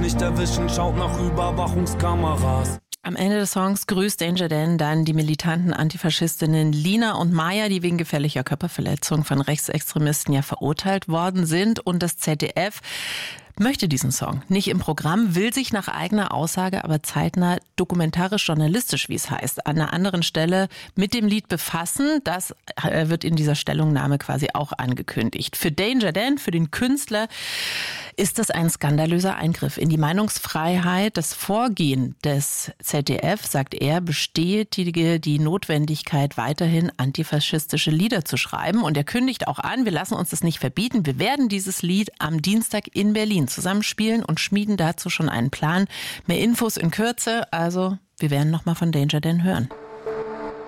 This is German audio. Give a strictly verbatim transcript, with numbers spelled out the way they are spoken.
nicht erwischen, schaut nach Überwachungskameras. Am Ende des Songs grüßt Danger Dan dann die militanten Antifaschistinnen Lina und Maya, die wegen gefährlicher Körperverletzung von Rechtsextremisten ja verurteilt worden sind. Und das Z D F möchte diesen Song nicht im Programm, will sich nach eigener Aussage aber zeitnah dokumentarisch-journalistisch, wie es heißt, an einer anderen Stelle mit dem Lied befassen. Das wird in dieser Stellungnahme quasi auch angekündigt. Für Danger Dan, für den Künstler, ist das ein skandalöser Eingriff in die Meinungsfreiheit. Das Vorgehen des Z D F, sagt er, bestätige die Notwendigkeit, weiterhin antifaschistische Lieder zu schreiben. Und er kündigt auch an, wir lassen uns das nicht verbieten. Wir werden dieses Lied am Dienstag in Berlin zusammenspielen und schmieden dazu schon einen Plan. Mehr Infos in Kürze, also wir werden noch mal von Danger Dan hören.